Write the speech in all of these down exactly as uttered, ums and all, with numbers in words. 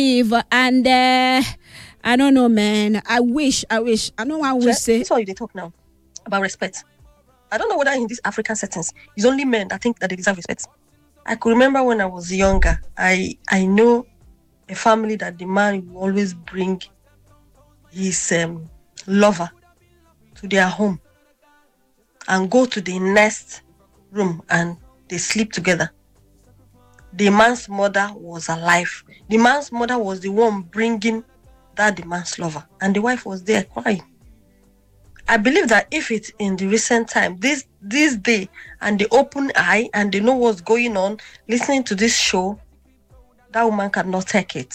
And uh, I don't know, man. I wish, I wish. I know what I will say. That's why they talk now about respect. I don't know whether in these African settings, it's only men that think that they deserve respect. I could remember when I was younger, I I know a family that the man will always bring his um, lover to their home and go to the next room and they sleep together. The man's mother was alive. The man's mother was the one bringing that the man's lover, and the wife was there crying. I believe that if it's in the recent time, this this day, and they open eye and they know what's going on, listening to this show, that woman cannot take it.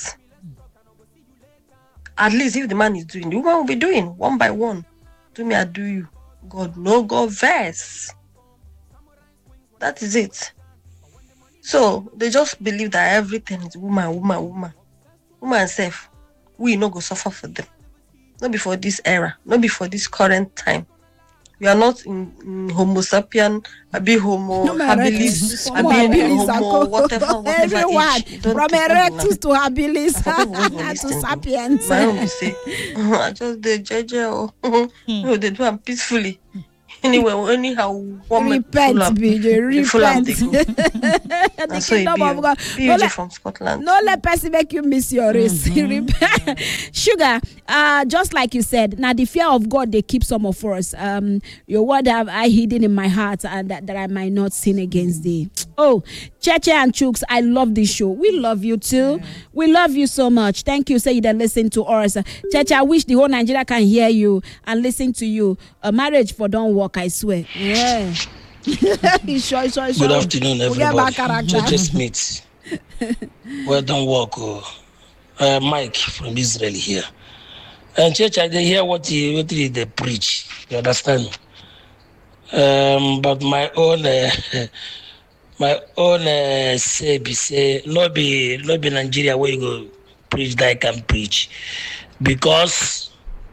At least if the man is doing, the woman will be doing one by one. Do me, I do you. God, no God verse. That is it. So they just believe that everything is woman, woman, woman. Woman self, we no go suffer for them. Not before this era, not before this current time. We are not in, in Homo sapien, a bit Homo No, habilis, a habilis, bit habilis, Homo, whatever, whatever. Everyone, age. Don't from take erectus to habilis I forgot what we were to listening to. sapiens. My own will say, I just did Jeje, oh, no, they do them peacefully. Anyway, anyhow, woman, Repent, B J, repent. The and so it kingdom of be God. B No J let- from Scotland. No let person make you miss your race. Repent. Sugar, uh, just like you said, now the fear of God, they keep some of us. Um, your word have I hidden in my heart, and that, that I might not sin against thee. Oh, Cheche and Chooks, I love this show. We love you too. Yeah. We love you so much. Thank you. Say you that listen to us. Cheche, I wish the whole Nigeria can hear you and listen to you. A marriage for don't work, I swear. Yeah. sure, sure, sure. Good afternoon, everybody. Cheche Smith. Well done, work. Oh. Uh, Mike from Israel here. And Church, I hear what he, what he they preach. You understand? Um, but my own, uh, my own uh, say be say no be no be Nigeria where you go preach that I can preach, because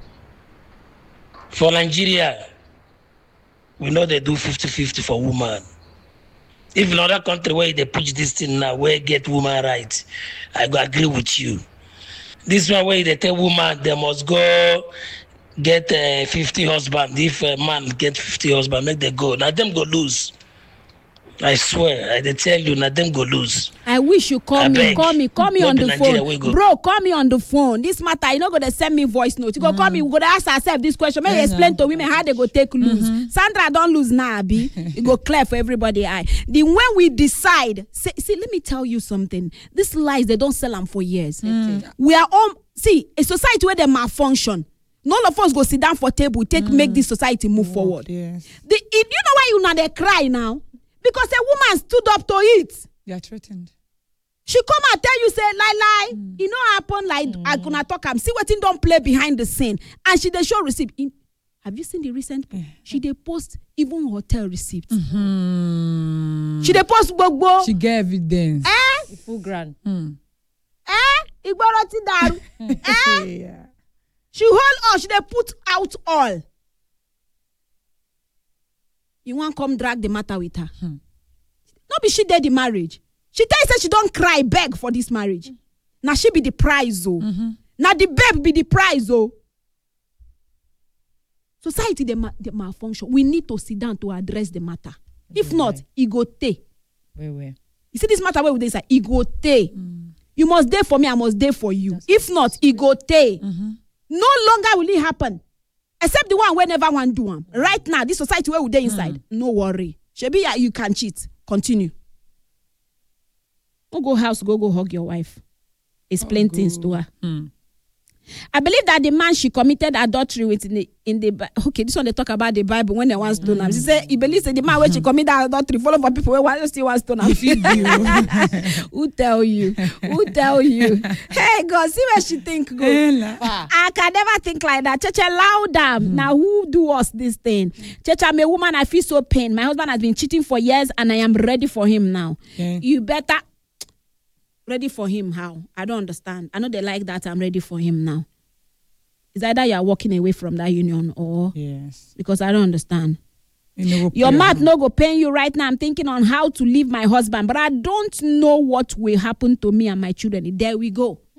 for Nigeria we know they do fifty-fifty for woman. If in other country where they preach this thing now, where get woman rights, I go agree with you. This one where they tell woman they must go get uh, fifty husband. If a man get fifty husband, make them go. Now them go lose. I swear, I they tell you, now them go lose. I wish you call I me, beg. call me, call me No on be the Nigeria, we phone. go. Bro, call me on the phone. This matter, you know, go to send me voice note. You go call me, we go to ask ourselves this question. Maybe Yeah, explain no. to women how they go take lose. Sandra, don't lose now, Abi. You go clear for everybody. I. Then when we decide, say, see, let me tell you something. These lies, they don't sell them for years. We are all, see, a society where they malfunction. None of us go sit down for table, take make this society move forward. Yes. The, it, you know why you now they cry now? Because a woman stood up to it. You are threatened. She come and tell you, say, lie, lie. Mm. It not happen like mm. I gonna talk. I'm see what thing don't play behind the scene. And she they show receipt. In, have you seen the recent? Yeah. She they post even hotel receipts. Mm-hmm. She they post gbogbo. She get evidence. Eh? Full grand. Mm. Eh? Igboro ti daru. Eh? Yeah. She hold all. She they put out all. You want come drag the matter with her? Hmm. No be she did the marriage. She tell you say she don't cry beg for this marriage. Mm. Now she be the prize oh. Mm-hmm. Now the babe be the prize oh. Society they, ma- they malfunction. We need to sit down to address the matter. If Wait, not, wait. it go take. Wait, wait. You see this matter where we say it go take. Mm. You must dare for me. I must dare for you. That's if not, it go take. Mm-hmm. No longer will it happen. Except the one where never want do one. Right now, this society where we dey inside, mm. no worry. Shebi yeah, you can cheat. Continue. Don't go house, go go hug your wife. Explain oh, things to her. Mm. I believe that the man she committed adultery with in the in the okay, this one they talk about the Bible when they want stone him. She say he believes that the man when she committed adultery follow for people where want still want stone him. Who tell you? Who tell you? Hey God, see where she think go. I can never think like that. Cheche allow them. Mm. Now who do us this thing? Cheche, I'm a woman, I feel so pain. My husband has been cheating for years and I am ready for him now. Okay. You better ready for him how? I don't understand. I know they like that. I'm ready for him now. It's either you are walking away from that union or yes. Because I don't understand. You Your mouth no go paying you right now. I'm thinking on how to leave my husband, but I don't know what will happen to me and my children. There we go.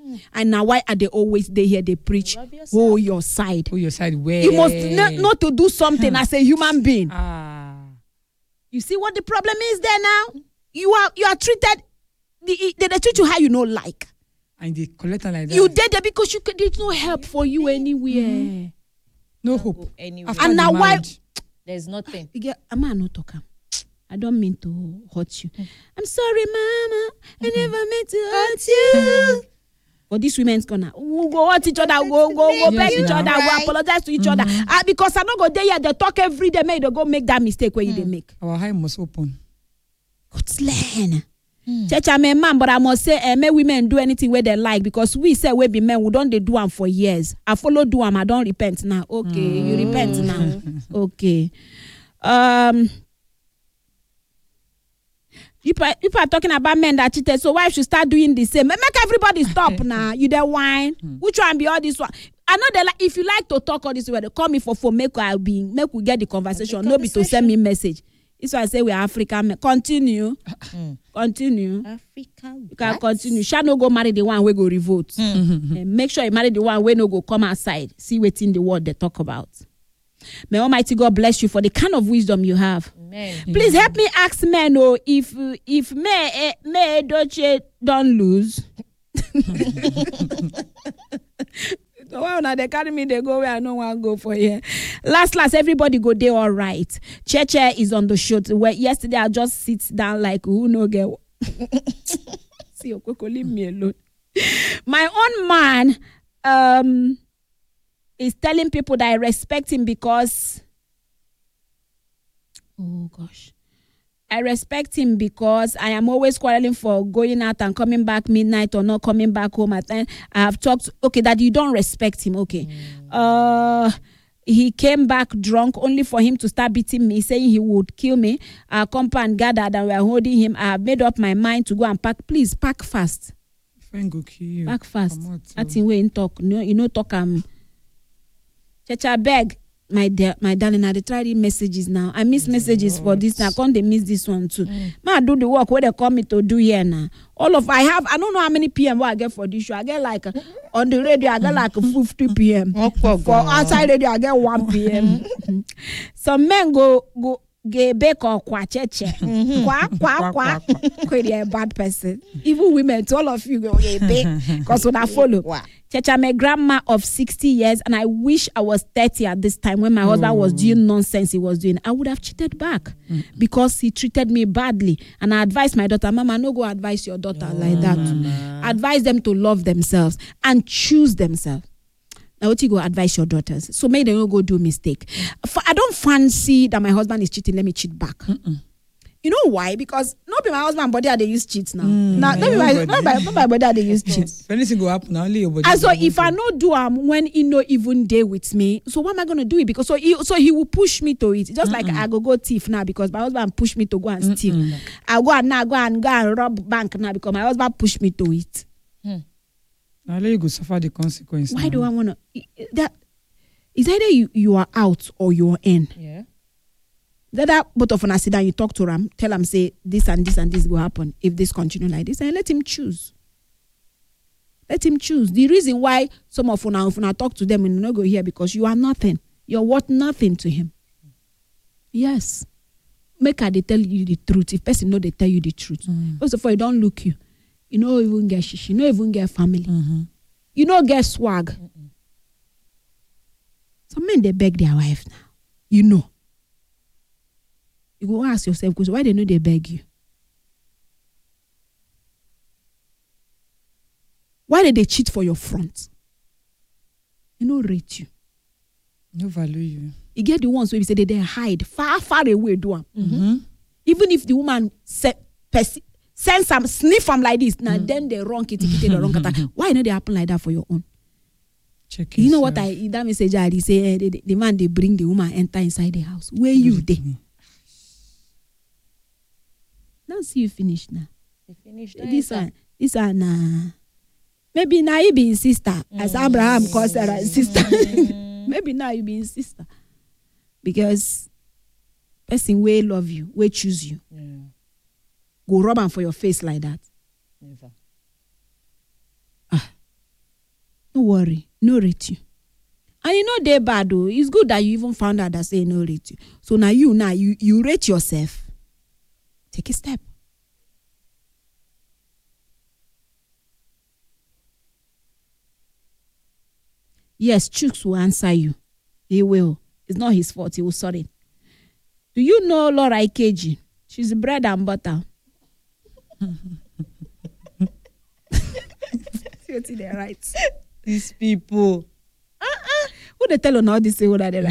Mm. And now why are they always they here they preach hold your side. Hold your side where you must n- not to do something as a human being. Ah. You see what the problem is there now? You are you are treated they, they, they treat you how you know like. And they collect like that. You did that because you could, there's no help for you anywhere. Mm-hmm. No hope. Anywhere. And now why there's nothing. You get a man no talker. I don't mean to hurt you. Mm. I'm sorry, Mama. I never meant to hurt you. But these women's gonna we'll go hurt each other, go go go yes, beg each other, right. Go apologize to each mm-hmm. other. Uh, because I don't go there, they talk every day, may they go make that mistake where mm. you they make. Our eye must open. God's land. Mm. Church, I'm a man, but I must say, uh, may women do anything where they like because we say we be men, we don't they do them for years. I follow do them, I don't repent now. Okay, mm. you repent now. Okay. Um. People, people are talking about men that cheated, so wife should start doing the same. Make everybody stop now. You the wine. Mm. Which one be all this one? I know that like, if you like to talk all this way, they call me for phone, make I be make we get the conversation. The conversation. No be to send me message. This why I say we are African men. Continue. Mm. Continue. African. You can continue. Shall no go marry the one we go revolt. Mm. And make sure you marry the one we no go come outside. See what's in the world they talk about. May Almighty God bless you for the kind of wisdom you have. Amen. Please help me ask men, oh, if if may may Doche don't lose. So why now they carry me, they go where I don't want to go for here. Last, last, everybody go there all right. Cheche is on the show. Where yesterday I just sit down like who no get. See, Okoko, leave me alone. My own man, um. is telling people that I respect him because oh gosh I respect him because I am always quarreling for going out and coming back midnight or not coming back home at time. I have talked okay that you don't respect him. Okay. Mm. Uh he came back drunk only for him to start beating me, saying he would kill me. Our compound gathered and we are holding him. I have made up my mind to go and pack. Please pack fast. Go kill you. Pack fast. That's in way in talk. No, you know talk um Chacha beg, my dear, my darling, I try the messages now. I miss messages for this. I can't they miss this one too. Mm. Ma do the work where they call me to do here now. All of I have, I don't know how many P M what I get for this show. I get like uh, on the radio, I get like fifty P M For outside radio, I get one P M Some men go go get back or kwa cheche. Kwa kwa kwa. Quite a bad person. Even women, to all of you go get back because when I follow. Church, I'm a grandma of sixty years and I wish I was thirty at this time when my husband oh. was doing nonsense he was doing. I would have cheated back mm. because he treated me badly. And I advised my daughter, Mama, no go advise your daughter oh, like that. Mama. Advise them to love themselves and choose themselves. Now, what you go advise your daughters? So maybe they don't go do mistake. For, I don't fancy that my husband is cheating. Let me cheat back. Mm-mm. You know why? Because not be my husband body they use cheats now. Mm, now not be my not by, not my body they use cheats. If anything go happen, only your body. And so if I not do um when he no even day with me, so what am I gonna do it? Because so he so he will push me to it. Just Mm-mm. like I go go thief now because my husband push me to go and steal. Mm-mm. I go and now go and go and rob bank now because my husband push me to it. Hmm. Now let you go suffer the consequences. Why now. do I wanna that is either you, you are out or you're in. Yeah. That both of us sit down, you talk to them, tell them, say, this and this and this will happen if this continue like this, and let him choose. Let him choose. The reason why some of you, if you talk to them and you not go here because you are nothing. You're worth nothing to him. Yes. Make her they tell you the truth. If person know they tell you the truth. Mm. First of all, you don't look you. You know even get shishi. You know even get family. Mm-hmm. You know get swag. Mm-mm. Some men they beg their wife now. You know. You go ask yourself, because why they know they beg you? Why did they cheat for your front? You know, rate you. No value you. You get the ones where you say they, they hide far, far away, do them. Mm-hmm. Even if the woman se- pers- send some sniff them like this, now mm. then they wrong kitty kitty the wrong kata. Why not they happen like that for your own? Check you know what I that message I say? The, the, the man they bring the woman enter inside the house. Where you they? Now see you finish now. You finished. This one, this one, nah. Maybe now you be his sister, mm. as Abraham calls Sarah his sister. Mm. Maybe now you be his sister, because person will love you, will choose you. Yeah. Go rub am for your face like that. Never. Ah, No worry, no rate you. And you know they bad though. It's good that you even found out that say no rate you. So now you now you, you rate yourself. Take a step. Yes, Chooks will answer you. He will. It's not his fault. He will sort it. Do you know Laura Ikeji? She's bread and butter. See what's in there, right? These people. Uh-uh. Who they tell on all this say what are they right?